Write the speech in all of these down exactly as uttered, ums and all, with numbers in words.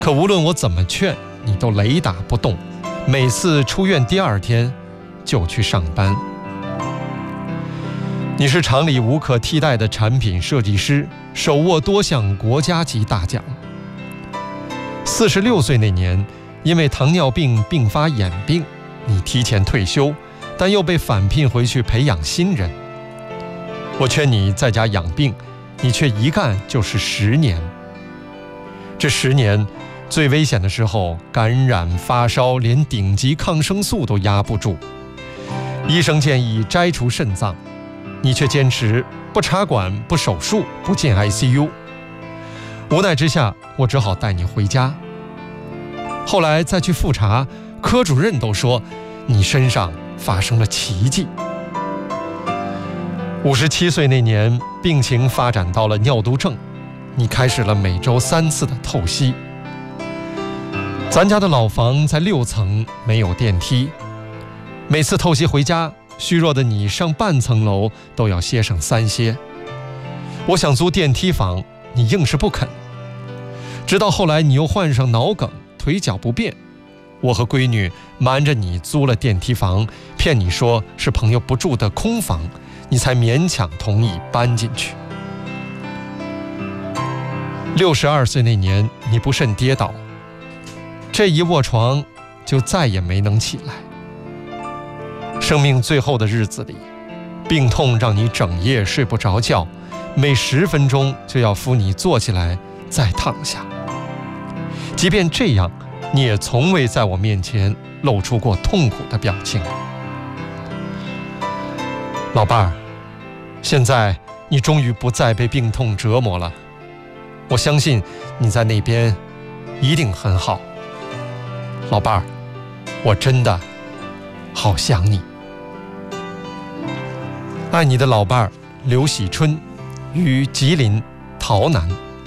可无论我怎么劝，你都雷打不动，每次出院第二天就去上班。你是厂里无可替代的产品设计师，手握多项国家级大奖。四十六岁那年，因为糖尿病并发眼病，你提前退休，但又被返聘回去培养新人。我劝你在家养病，你却一干就是十年。这十年最危险的时候，感染发烧，连顶级抗生素都压不住。医生建议摘除肾脏，你却坚持不插管、不手术、不进 I C U。 无奈之下，我只好带你回家。后来再去复查，科主任都说你身上发生了奇迹。五十七岁那年，病情发展到了尿毒症，你开始了每周三次的透析。咱家的老房在六层，没有电梯，每次透析回家，虚弱的你上半层楼都要歇上三歇。我想租电梯房，你硬是不肯。直到后来你又患上脑梗，腿脚不便，我和闺女瞒着你租了电梯房，骗你说是朋友不住的空房，你才勉强同意搬进去。六十二岁那年，你不慎跌倒，这一卧床就再也没能起来。生命最后的日子里，病痛让你整夜睡不着觉，每十分钟就要扶你坐起来再躺下。即便这样，你也从未在我面前露出过痛苦的表情。老伴儿，现在你终于不再被病痛折磨了，我相信你在那边一定很好。老伴儿，我真的好想你。爱你的老伴儿刘喜春，于吉林、洮南。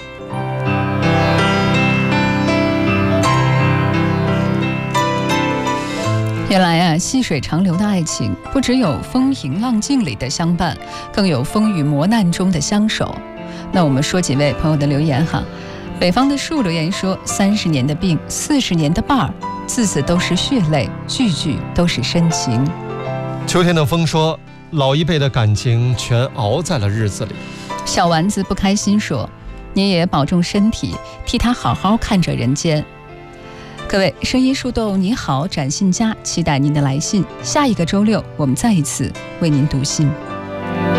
原来啊，细水长流的爱情不只有风平浪静里的相伴，更有风雨磨难中的相守。那我们说几位朋友的留言哈。北方的树留言说，三十年的病，四十年的伴儿，字字都是血泪，句句都是深情。 秋天的风说，老一辈的感情全熬在了日子里。 小丸子不开心说，你也保重身体，替他好好看着人间。各位，声音树洞你好，展信佳，期待您的来信。下一个周六，我们再一次为您读信。